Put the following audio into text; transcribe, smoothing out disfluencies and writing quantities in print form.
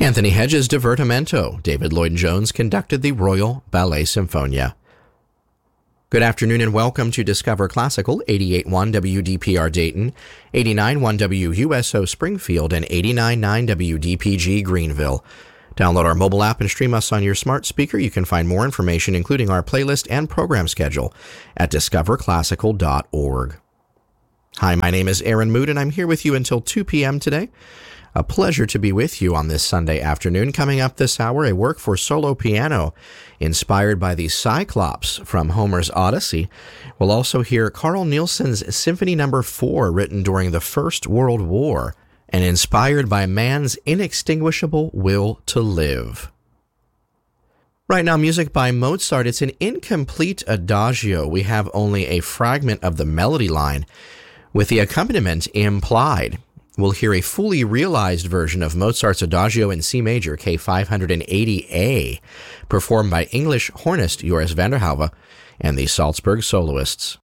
Anthony Hedges' Divertimento. David Lloyd-Jones conducted the Royal Ballet Symphonia. Good afternoon and welcome to Discover Classical, 88.1 WDPR Dayton, 89.1 WUSO Springfield, and 89.9 WDPG Greenville. Download our mobile app and stream us on your smart speaker. You can find more information, including our playlist and program schedule, at discoverclassical.org. Hi, my name is Aaron Mood, and I'm here with you until 2 p.m. today. A pleasure to be with you on this Sunday afternoon. Coming up this hour, a work for solo piano inspired by the Cyclops from Homer's Odyssey. We'll also hear Carl Nielsen's Symphony No. 4, written during the First World War and inspired by man's inextinguishable will to live. Right now, music by Mozart. It's an incomplete adagio. We have only a fragment of the melody line with the accompaniment implied. We'll hear a fully realized version of Mozart's Adagio in C major, K580A, performed by English hornist Joris van der Hauwe and the Salzburg Soloists.